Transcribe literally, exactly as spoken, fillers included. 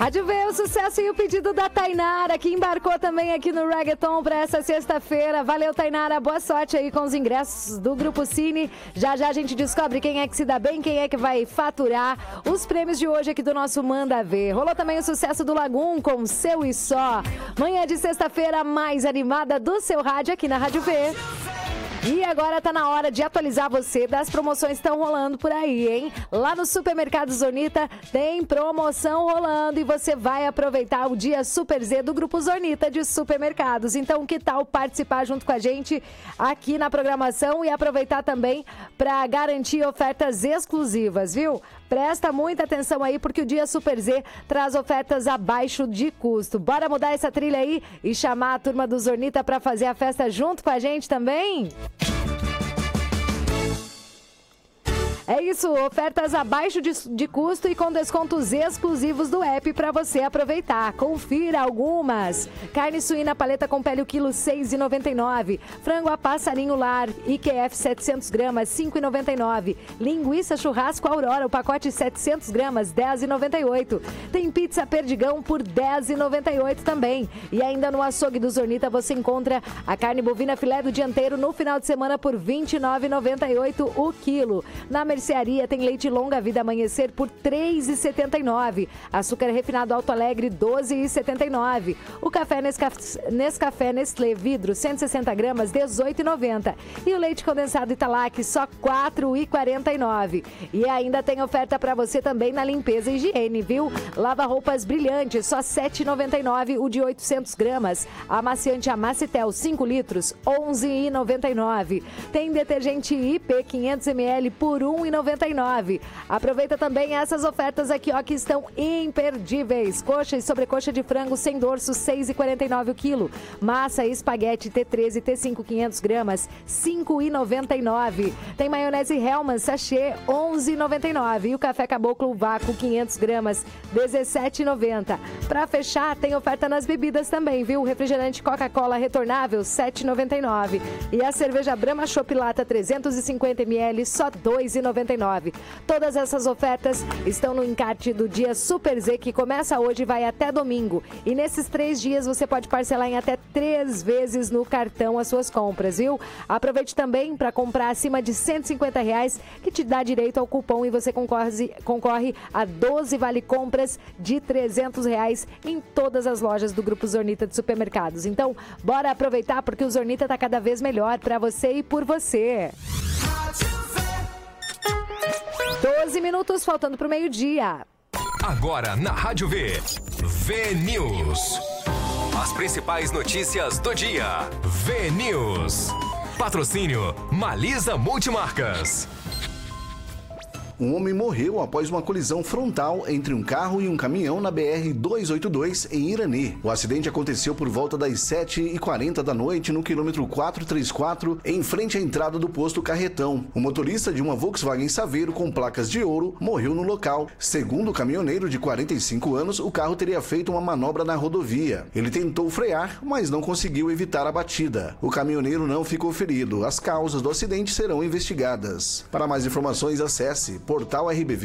Rádio V, o sucesso e o pedido da Tainara, que embarcou também aqui no Reggaeton para essa sexta-feira. Valeu, Tainara, boa sorte aí com os ingressos do Grupo Cine. Já já a gente descobre quem é que se dá bem, quem é que vai faturar os prêmios de hoje aqui do nosso Manda Ver. Rolou também o sucesso do Lagum com Seu e Só. Manhã de sexta-feira mais animada do seu rádio aqui na Rádio V. E agora tá na hora de atualizar você das promoções que estão rolando por aí, hein? Lá no Supermercado Zornita tem promoção rolando e você vai aproveitar o dia Super Z do Grupo Zornita de Supermercados. Então, que tal participar junto com a gente aqui na programação e aproveitar também para garantir ofertas exclusivas, viu? Presta muita atenção aí, porque o Dia Super Z traz ofertas abaixo de custo. Bora mudar essa trilha aí e chamar a turma do Zornita para fazer a festa junto com a gente também? É isso, ofertas abaixo de, de custo e com descontos exclusivos do app para você aproveitar. Confira algumas. Carne suína paleta com pele o quilo seis reais e noventa e nove centavos. Frango a passarinho lar I Q F setecentos gramas cinco reais e noventa e nove centavos. Linguiça churrasco Aurora, o pacote setecentos gramas dez reais e noventa e oito centavos. Tem pizza perdigão por dez reais e noventa e oito centavos também. E ainda no açougue do Zornita você encontra a carne bovina filé do dianteiro no final de semana por vinte e nove reais e noventa e oito centavos o quilo. Na Mercearia tem leite longa vida amanhecer por três reais e setenta e nove centavos. Açúcar refinado Alto Alegre doze reais e setenta e nove centavos. O café Nescafé, Nescafé Nestlé vidro cento e sessenta gramas dezoito reais e noventa centavos. E o leite condensado Italac só quatro reais e quarenta e nove centavos. E ainda tem oferta para você também na limpeza e higiene, viu? Lava roupas brilhantes só sete reais e noventa e nove centavos o de oitocentos gramas. Amaciante Amacitel cinco litros onze reais e noventa e nove centavos. Tem detergente I P quinhentos mililitros por um real e noventa e nove centavos. Aproveita também essas ofertas aqui, ó, que estão imperdíveis. Coxa e sobrecoxa de frango sem dorso, seis reais e quarenta e nove centavos o quilo. Massa e espaguete T treze e T cinco quinhentos gramas, cinco reais e noventa e nove centavos. Tem maionese Hellmann's sachê, onze reais e noventa e nove centavos. E o café Caboclo Vácuo quinhentos gramas, dezessete reais e noventa centavos. Para fechar, tem oferta nas bebidas também, viu? Refrigerante Coca-Cola retornável, sete reais e noventa e nove centavos. E a cerveja Brahma Chopp Lata trezentos e cinquenta mililitros, só dois reais e noventa e nove centavos. Todas essas ofertas estão no encarte do Dia Super Z, que começa hoje e vai até domingo. E nesses três dias você pode parcelar em até três vezes no cartão as suas compras, viu? Aproveite também para comprar acima de cento e cinquenta reais, que te dá direito ao cupom e você concorre, concorre a doze vale-compras de trezentos reais em todas as lojas do Grupo Zornita de Supermercados. Então, bora aproveitar, porque o Zornita está cada vez melhor para você e por você. doze minutos faltando para o meio-dia. Agora na Rádio V, V News. As principais notícias do dia. V News. Patrocínio Malisa Multimarcas. Um homem morreu após uma colisão frontal entre um carro e um caminhão na B R duzentos e oitenta e dois, em Irani. O acidente aconteceu por volta das sete e quarenta da noite no quilômetro quatrocentos e trinta e quatro, em frente à entrada do posto Carretão. O motorista de uma Volkswagen Saveiro com placas de ouro morreu no local. Segundo o caminhoneiro de quarenta e cinco anos, o carro teria feito uma manobra na rodovia. Ele tentou frear, mas não conseguiu evitar a batida. O caminhoneiro não ficou ferido. As causas do acidente serão investigadas. Para mais informações, acesse portal R B V